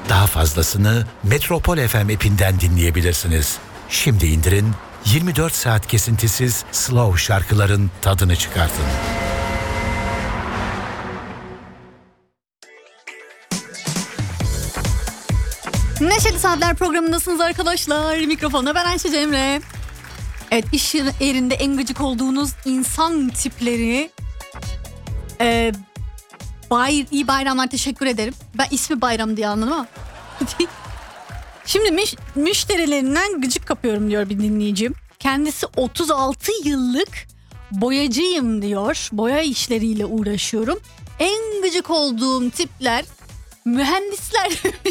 Daha fazlasını Metropol FM app'inden dinleyebilirsiniz. Şimdi indirin, 24 saat kesintisiz slow şarkıların tadını çıkartın. Neşeli Saatler programındasınız arkadaşlar. Mikrofonda ben Ayşe Cemre. Evet, iş yerinde en gıcık olduğunuz insan tipleri. İyi bayramlar, teşekkür ederim. Ben ismi Bayram diye anladım ama. Şimdi müşterilerinden gıcık kapıyorum diyor bir dinleyicim. Kendisi 36 yıllık boyacıyım diyor. Boya işleriyle uğraşıyorum. En gıcık olduğum tipler mühendisler.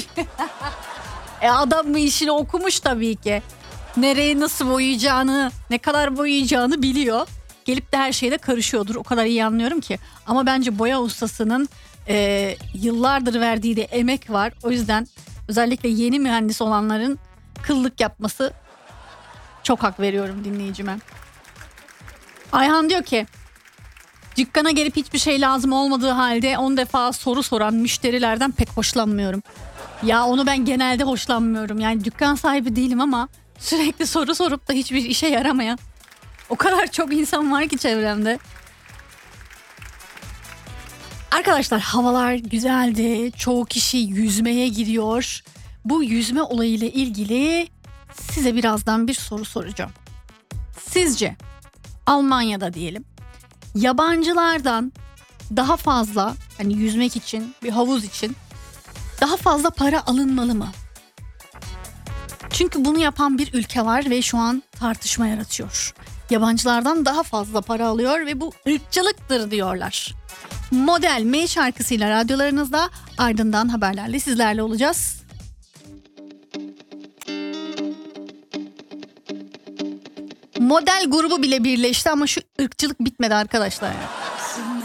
Adam bu işini okumuş tabii ki. Nereye nasıl boyayacağını, ne kadar boyayacağını biliyor. Gelip de her şeyle karışıyordur. O kadar iyi anlıyorum ki. Ama bence boya ustasının yıllardır verdiği de emek var. O yüzden özellikle yeni mühendis olanların kıllık yapması, çok hak veriyorum dinleyicime. Ayhan diyor ki, dükkana gelip hiçbir şey lazım olmadığı halde 10 defa soru soran müşterilerden pek hoşlanmıyorum. Ya onu ben genelde hoşlanmıyorum. Yani dükkan sahibi değilim ama sürekli soru sorup da hiçbir işe yaramayan o kadar çok insan var ki çevremde. Arkadaşlar, havalar güzeldi. Çoğu kişi yüzmeye gidiyor. Bu yüzme olayıyla ilgili size birazdan bir soru soracağım. Sizce Almanya'da diyelim, yabancılardan daha fazla, hani yüzmek için, bir havuz için daha fazla para alınmalı mı? Çünkü bunu yapan bir ülke var ve şu an tartışma yaratıyor. Yabancılardan daha fazla para alıyor ve bu ırkçılıktır diyorlar. Model M şarkısıyla radyolarınızda, ardından haberlerle sizlerle olacağız. Model grubu bile birleşti ama şu ırkçılık bitmedi arkadaşlar.